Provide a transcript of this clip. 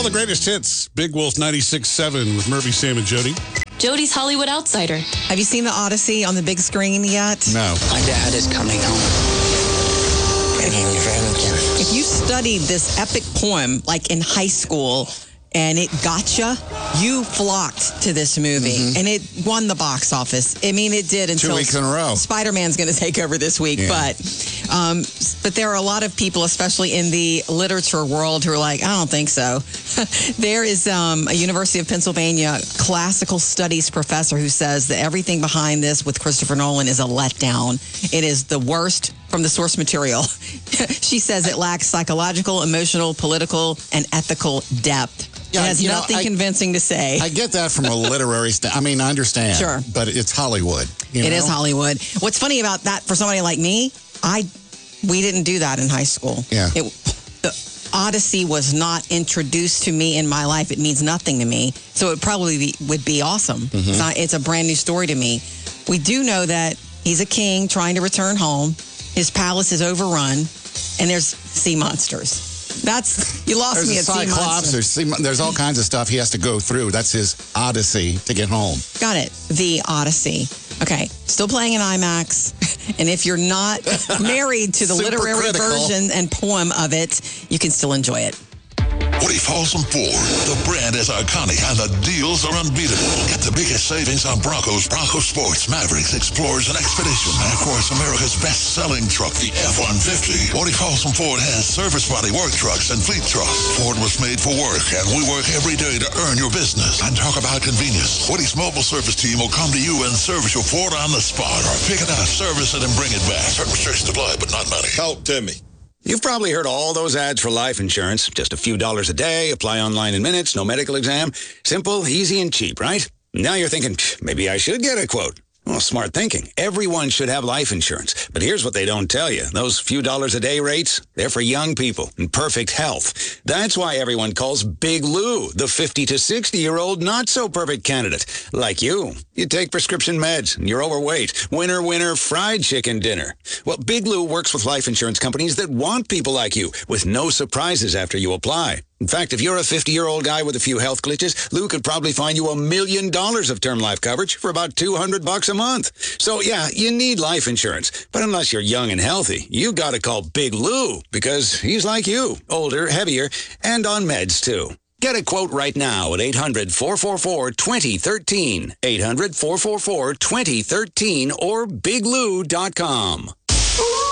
the greatest hits. Big Wolf 96.7 with Murphy, Sam, and Jody. Jody's Hollywood Outsider. Have you seen The Odyssey on the big screen yet? No. My dad is coming home. Bringing Remington. If you studied this epic poem like in high school and it gotcha, you flocked to this movie. And it won the box office. I mean, it did until 2 weeks in a row. Spider-Man's going to take over this week. Yeah. But there are a lot of people, especially in the literature world, who are like, I don't think so. There is a University of Pennsylvania classical studies professor who says that everything behind this with Christopher Nolan is a letdown. It is the worst from the source material. She says it lacks psychological, emotional, political, and ethical depth. It has nothing convincing to say. I get that from a literary I mean, I understand. Sure. But it's Hollywood. It is Hollywood. What's funny about that for somebody like me, we didn't do that in high school. Yeah. The Odyssey was not introduced to me in my life. It means nothing to me. So it probably would be awesome. It's a brand new story to me. We do know that he's a king trying to return home. His palace is overrun, and there's sea monsters. You lost me at sea monsters. There's all kinds of stuff he has to go through. That's his odyssey to get home. Got it. The Odyssey. Okay. Still playing in IMAX. And if you're not married to the literary version and poem of it, you can still enjoy it. Woody Folsom Ford. The brand is iconic and the deals are unbeatable. Get the biggest savings on Broncos, Bronco Sports, Mavericks, Explorers, and Expedition. And of course, America's best-selling truck, the F-150. Woody Folsom Ford has service body work trucks and fleet trucks. Ford was made for work, and we work every day to earn your business. And talk about convenience. Woody's mobile service team will come to you and service your Ford on the spot. Or pick it up, service it, and bring it back. Certain restrictions apply, but not many. Talk to me. You've probably heard all those ads for life insurance. Just a few dollars a day, apply online in minutes, no medical exam. Simple, easy, and cheap, right? Now you're thinking, maybe I should get a quote. Well, smart thinking. Everyone should have life insurance. But here's what they don't tell you. Those few dollars a day rates, they're for young people in perfect health. That's why everyone calls Big Lou the 50 to 60-year-old not-so-perfect candidate. Like you. You take prescription meds, and you're overweight. Winner, winner, fried chicken dinner. Well, Big Lou works with life insurance companies that want people like you, with no surprises after you apply. In fact, if you're a 50-year-old guy with a few health glitches, Lou could probably find you $1 million of term life coverage for about $200 a month. So, yeah, you need life insurance. But unless you're young and healthy, you got to call Big Lou because he's like you, older, heavier, and on meds, too. Get a quote right now at 800-444-2013, 800-444-2013, or biglou.com.